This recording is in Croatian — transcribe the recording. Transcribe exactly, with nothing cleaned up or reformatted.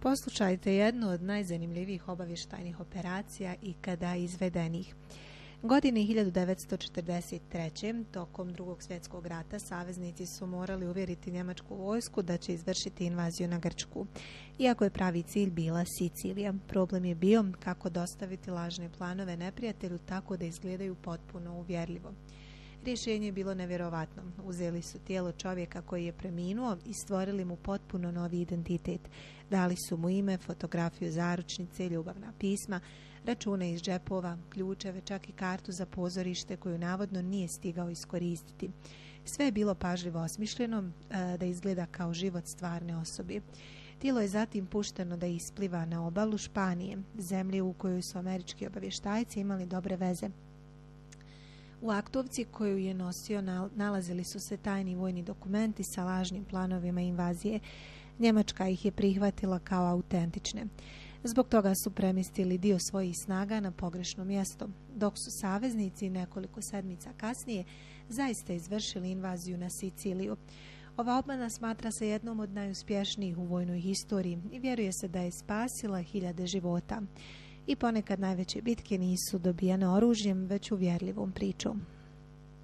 Poslušajte jednu od najzanimljivijih obavještajnih operacija ikada izvedenih. Godine hiljadu devetsto četrdeset treće. tokom Drugog svjetskog rata saveznici su morali uvjeriti njemačku vojsku da će izvršiti invaziju na Grčku. Iako je pravi cilj bila Sicilija, problem je bio kako dostaviti lažne planove neprijatelju tako da izgledaju potpuno uvjerljivo. Rješenje je bilo nevjerovatno. Uzeli su tijelo čovjeka koji je preminuo i stvorili mu potpuno novi identitet. Dali su mu ime, fotografiju zaručnice, ljubavna pisma, račune iz džepova, ključeve, čak i kartu za pozorište koju navodno nije stigao iskoristiti. Sve je bilo pažljivo osmišljeno da izgleda kao život stvarne osobe. Tijelo je zatim pušteno da ispliva na obalu Španije, zemlje u kojoj su američki obavještajci imali dobre veze. U aktovci koju je nosio nalazili su se tajni vojni dokumenti sa lažnim planovima invazije. Njemačka ih je prihvatila kao autentične. Zbog toga su premjestili dio svojih snaga na pogrešno mjesto, dok su saveznici nekoliko sedmica kasnije zaista izvršili invaziju na Siciliju. Ova obmana smatra se jednom od najuspješnijih u vojnoj historiji i vjeruje se da je spasila hiljade života. I ponekad najveće bitke nisu dobijane oružjem, već uvjerljivom pričom.